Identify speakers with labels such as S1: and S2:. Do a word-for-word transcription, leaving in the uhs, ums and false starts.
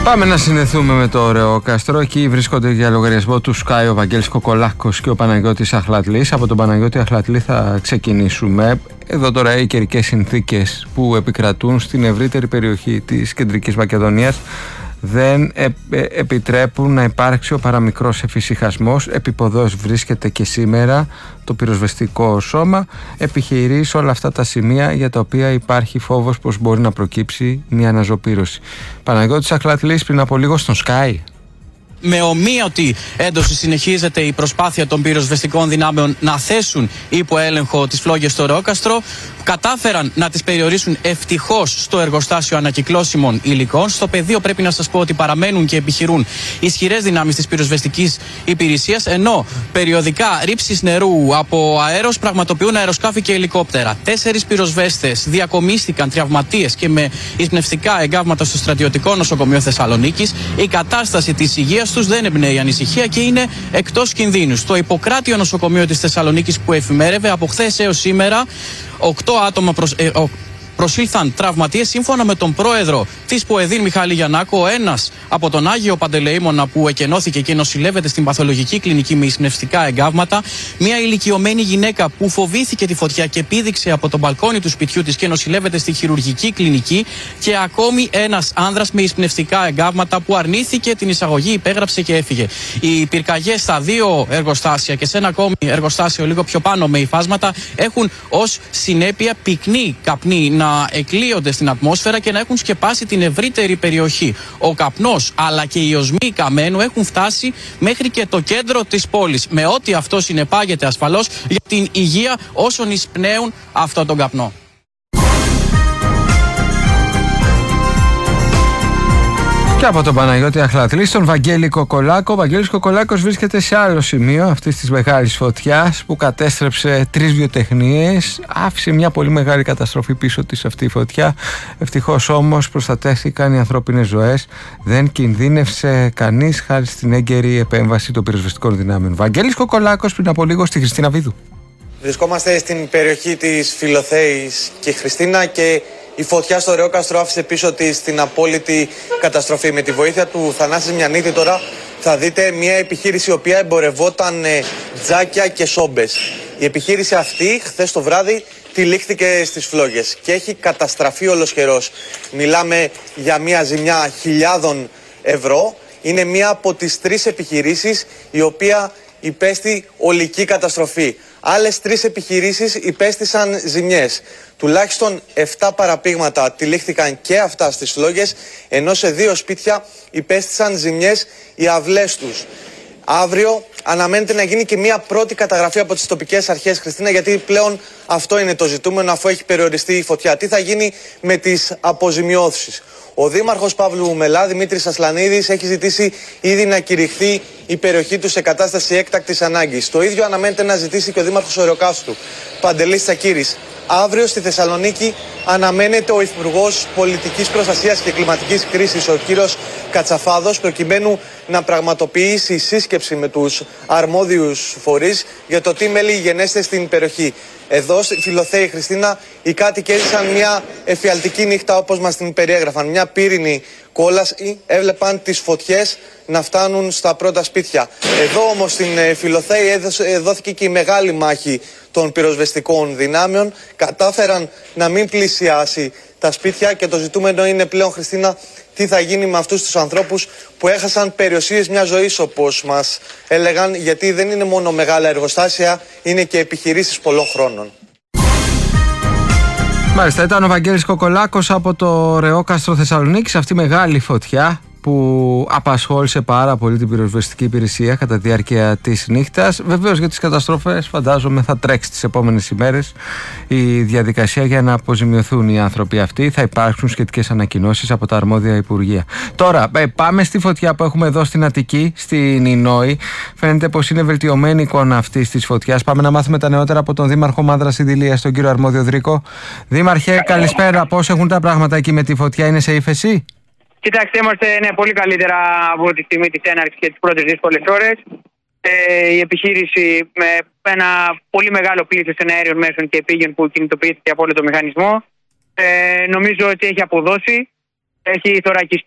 S1: Πάμε να συνδεθούμε με το Ρεόκαστρο. Εκεί βρίσκονται για λογαριασμό του Sky ο Βαγγέλης Κοκολάκος και ο Παναγιώτης Αχλατλής. Από τον Παναγιώτη Αχλατλή θα ξεκινήσουμε. Εδώ τώρα οι καιρικές συνθήκες που επικρατούν στην ευρύτερη περιοχή της Κεντρικής Μακεδονίας δεν ε, ε, επιτρέπουν να υπάρξει ο παραμικρός εφησυχασμός. Επίποδος βρίσκεται και σήμερα το πυροσβεστικό σώμα. Επιχειρεί σε όλα αυτά τα σημεία για τα οποία υπάρχει φόβος πως μπορεί να προκύψει μια αναζωπήρωση. Παναγιώτης Αχλατλής πριν από λίγο στον Sky.
S2: Με ομοίωτη έντοση συνεχίζεται η προσπάθεια των πυροσβεστικών δυνάμεων να θέσουν υπό έλεγχο τις φλόγες στο Ρεόκαστρο. Κατάφεραν να τις περιορίσουν ευτυχώς στο εργοστάσιο ανακυκλώσιμων υλικών. Στο πεδίο πρέπει να σας πω ότι παραμένουν και επιχειρούν ισχυρές δυνάμεις της πυροσβεστικής υπηρεσίας, ενώ περιοδικά ρήψεις νερού από αέρος πραγματοποιούν αεροσκάφη και ελικόπτερα. Τέσσερις πυροσβέστες διακομίστηκαν τραυματίες και με εισπνευστικά εγκάβματα στο στρατιωτικό νοσοκομείο Θεσσαλονίκης. Η κατάσταση της υγείας τους δεν εμπνέει ανησυχία και είναι εκτός κινδύνου. Στο Ιπποκράτιο νοσοκομείο της Θεσσαλονίκης που εφημέρευε από χθες έως σήμερα, οκτώ άτομα προς, ε, ο, προσήλθαν τραυματίες. Σύμφωνα με τον πρόεδρο της ΠΟΕΔΗΝ Μιχάλη Γιαννάκο, ο ένας από τον Άγιο Παντελεήμονα που εκενώθηκε και νοσηλεύεται στην παθολογική κλινική με εισπνευστικά εγκάβματα, μια ηλικιωμένη γυναίκα που φοβήθηκε τη φωτιά και πήδηξε από τον μπαλκόνι του σπιτιού της και νοσηλεύεται στη χειρουργική κλινική, και ακόμη ένας άνδρας με εισπνευστικά εγκάβματα που αρνήθηκε την εισαγωγή, υπέγραψε και έφυγε. Οι πυρκαγιές στα δύο εργοστάσια και σε ένα ακόμη εργοστάσιο λίγο πιο πάνω με υφάσματα έχουν ως συνέπεια πυκνή καπνή να εκλείονται στην ατμόσφαιρα και να έχουν σκεπάσει την ευρύτερη περιοχή. Ο καπνός αλλά και οι οσμοί καμένου έχουν φτάσει μέχρι και το κέντρο της πόλης, με ό,τι αυτό συνεπάγεται ασφαλώς για την υγεία όσων εισπνέουν αυτόν τον καπνό.
S1: Και από τον Παναγιώτη Αχλατλή στον Βαγγέλη Κοκολάκο. Ο Βαγγέλης Κοκολάκος βρίσκεται σε άλλο σημείο αυτής της μεγάλης φωτιάς που κατέστρεψε τρεις βιοτεχνίες. Άφησε μια πολύ μεγάλη καταστροφή πίσω της αυτή η φωτιά. Ευτυχώς όμως προστατεύτηκαν οι ανθρώπινες ζωές. Δεν κινδύνευσε κανείς χάρη στην έγκαιρη επέμβαση των πυροσβεστικών δυνάμεων. Βαγγέλης Κοκολάκος πριν από λίγο στη Χριστίνα Βίδου.
S3: Βρισκόμαστε στην περιοχή της Φιλοθέης και Χριστίνα και η φωτιά στο Ρεόκαστρο άφησε πίσω της την απόλυτη καταστροφή. Με τη βοήθεια του Θανάση Μιανίτη τώρα θα δείτε μια επιχείρηση η οποία εμπορευόταν τζάκια και σόμπες. Η επιχείρηση αυτή χθες το βράδυ τυλίχθηκε στις φλόγες και έχει καταστραφεί ολοσχερός. Μιλάμε για μια ζημιά χιλιάδων ευρώ. Είναι μια από τις τρεις επιχειρήσεις η οποία υπέστη ολική καταστροφή. Άλλες τρεις επιχειρήσεις υπέστησαν ζημιές. Τουλάχιστον επτά παραπήγματα τυλίχθηκαν και αυτά στις φλόγες, ενώ σε δύο σπίτια υπέστησαν ζημιές οι αυλές τους. Αύριο αναμένεται να γίνει και μια πρώτη καταγραφή από τις τοπικές αρχές, Χριστίνα, γιατί πλέον αυτό είναι το ζητούμενο αφού έχει περιοριστεί η φωτιά. Τι θα γίνει με τις αποζημιώσεις? Ο Δήμαρχος Παύλου Μελά, Δημήτρης Ασλανίδης, έχει ζητήσει ήδη να κηρυχθεί η περιοχή του σε κατάσταση έκτακτης ανάγκης. Το ίδιο αναμένεται να ζητήσει και ο Δήμαρχος Ωρεοκάστρου, Παντελής Τσακύρης. Αύριο στη Θεσσαλονίκη αναμένεται ο Υπουργός Πολιτικής Προστασίας και Κλιματικής Κρίσης, ο κύριος Κατσαφάδος, προκειμένου να πραγματοποιήσει σύσκεψη με τους αρμόδιους φορείς για το τι μέλη γενέστε στην περιοχή. Εδώ στη Φιλοθέη, Χριστίνα, οι κάτοικοι έζησαν μια εφιαλτική νύχτα όπως μας την περιέγραφαν. Μια πύρινη κόλαση, έβλεπαν τις φωτιές να φτάνουν στα πρώτα σπίτια. Εδώ όμως στην Φιλοθέη δόθηκε και η μεγάλη μάχη των πυροσβεστικών δυνάμεων. Κατάφεραν να μην πλησιάσει τα σπίτια και το ζητούμενο είναι πλέον, Χριστίνα, τι θα γίνει με αυτούς τους ανθρώπους που έχασαν περιοσίες μια ζωής, όπως μας έλεγαν, γιατί δεν είναι μόνο μεγάλα εργοστάσια, είναι και επιχειρήσεις πολλών χρόνων.
S1: Μάλιστα, ήταν ο Βαγγέλης Κοκολάκος από το Ρεόκαστρο Θεσσαλονίκης, αυτή η μεγάλη φωτιά που απασχόλησε πάρα πολύ την πυροσβεστική υπηρεσία κατά τη διάρκεια της νύχτας. Βεβαίως για τις καταστροφές φαντάζομαι θα τρέξει τις επόμενες ημέρες η διαδικασία για να αποζημιωθούν οι άνθρωποι αυτοί. Θα υπάρξουν σχετικές ανακοινώσεις από τα αρμόδια υπουργεία. Τώρα πάμε στη φωτιά που έχουμε εδώ στην Αττική, στην Ινόη. Φαίνεται πως είναι βελτιωμένη η εικόνα αυτής της φωτιάς. Πάμε να μάθουμε τα νεότερα από τον Δήμαρχο Μάνδρας Ιδηλίας, τον κύριο Αρμόδιο Δρίκο. Δήμαρχε, καλησπέρα. Πώς έχουν τα πράγματα εκεί με τη φωτιά, είναι σε ύφεση?
S4: Κοιτάξτε, είμαστε ναι, πολύ καλύτερα από τη στιγμή της έναρξης και τις πρώτες δύσκολες ώρες. Ε, η επιχείρηση με ένα πολύ μεγάλο πλήθος εναέριων μέσων και επίγειων που κινητοποιήθηκε από όλο το μηχανισμό, ε, νομίζω ότι έχει αποδώσει. Έχει θωρακιστεί